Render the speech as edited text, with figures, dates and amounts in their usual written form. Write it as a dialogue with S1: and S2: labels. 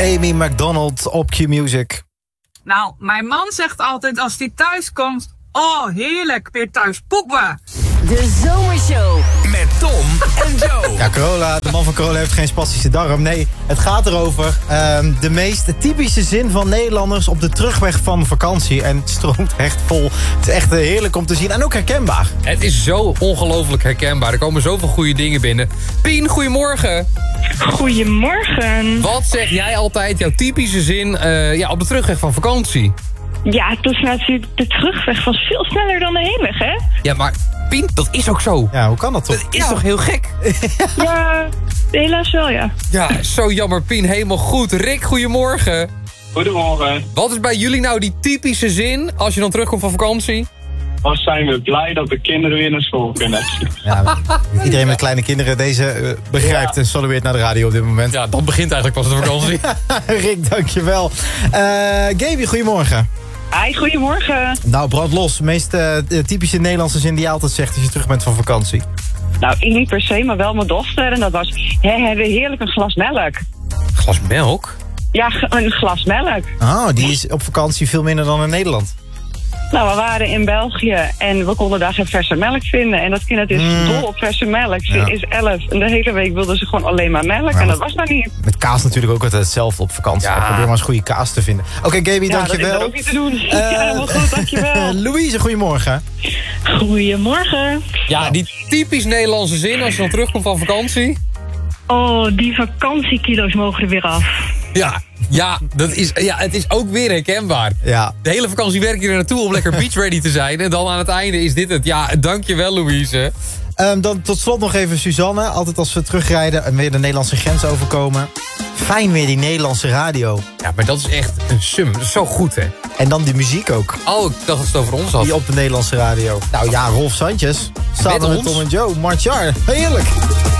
S1: Amy McDonald op Q-Music.
S2: Nou, mijn man zegt altijd als hij thuis komt... Oh, heerlijk, weer thuis poepen.
S3: De Zomershow.
S4: Met Tom en Joe.
S1: Ja, Corolla, de man van Corolla heeft geen spastische darm. Nee, het gaat erover de meest typische zin van Nederlanders op de terugweg van vakantie. En het stroomt echt vol. Het is echt heerlijk om te zien en ook herkenbaar.
S5: Het is zo ongelooflijk herkenbaar. Er komen zoveel goede dingen binnen. Pien, goedemorgen.
S6: Goedemorgen.
S5: Wat zeg jij altijd, jouw typische zin op de terugweg van vakantie?
S6: Ja, het is natuurlijk de terugweg was veel sneller dan de heenweg, hè?
S5: Ja, maar Pien, dat is ook zo.
S1: Ja, hoe kan dat toch?
S5: Dat is toch heel gek?
S6: Ja, helaas wel, ja.
S5: Ja, zo jammer, Pien. Helemaal goed. Rick, goedemorgen.
S7: Goedemorgen.
S5: Wat is bij jullie nou die typische zin als je dan terugkomt van vakantie?
S7: Wat zijn we blij dat de kinderen weer naar school kunnen.
S1: Ja, iedereen met kleine kinderen deze begrijpt en salueert naar de radio op dit moment.
S5: Ja, dan begint eigenlijk pas de vakantie.
S1: Rick, dankjewel. Gaby, goedemorgen.
S6: Hi, goedemorgen.
S1: Nou, brand los. De meest typische Nederlandse zin die je altijd zegt als je terug bent van vakantie.
S6: Nou, ik niet per se, maar wel mijn dochter. En dat was, hebben we heerlijk een glas melk.
S5: Glas melk?
S6: Ja, een glas melk.
S1: Oh, die is op vakantie veel minder dan in Nederland.
S6: Nou, we waren in België en we konden daar geen verse melk vinden. En dat kind is dol op verse melk. Ze is 11 en de hele week wilde ze gewoon alleen maar melk. En dat was nou niet.
S1: Met kaas natuurlijk ook altijd hetzelfde op vakantie.
S5: Ja.
S1: Probeer maar eens goede kaas te vinden. Oké, Gaby, dankjewel.
S6: Ja, dat is ook niet te doen. Ja, helemaal goed, dankjewel.
S1: Louise, goedemorgen.
S6: Goedemorgen.
S5: Ja, die typisch Nederlandse zin als je dan terugkomt van vakantie.
S6: Oh, die vakantiekilo's mogen er weer af.
S5: Het is ook weer herkenbaar.
S1: Ja.
S5: De hele vakantie werk je er naartoe om lekker beach ready te zijn. En dan aan het einde is dit het. Ja, dankjewel Louise.
S1: Dan tot slot nog even Suzanne. Altijd als we terugrijden en weer de Nederlandse grens overkomen. Fijn weer die Nederlandse radio.
S5: Ja, maar dat is echt een sum. Dat is zo goed, hè?
S1: En dan die muziek ook.
S5: Oh, ik dacht dat het over ons had.
S1: Die op de Nederlandse radio. Nou ja, Rolf Sanchez. Samen met
S5: ons?
S1: Tom en Joe. Marchar. Heerlijk.